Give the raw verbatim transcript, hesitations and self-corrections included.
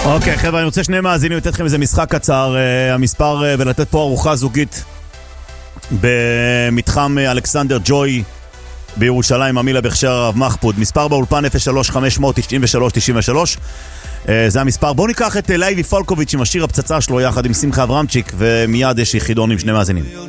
אוקיי, חבר'ה, אני רוצה שני מאזינים לתת לכם איזה משחק קצר, uh, המספר, uh, ולתת פה ארוחה זוגית במתחם uh, אלכסנדר ג'וי בירושלים, המילה בכשר הרב מחפוד. מספר באולפן אפס שלוש חמש תשע שלוש תשע שלוש. uh, זה המספר. בואו ניקח את uh, לייבי פולקוביץ' עם השיר הפצצה שלו יחד עם שמחה אברמצ'יק, ומיד יש לי חידון עם שני מאזינים.